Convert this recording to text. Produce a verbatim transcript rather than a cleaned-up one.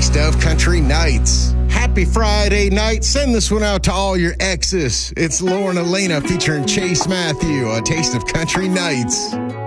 Taste of Country Nights. Happy Friday night. Send this one out to all your exes. It's Lauren Elena featuring Chase Matthew, A Taste of Country Nights.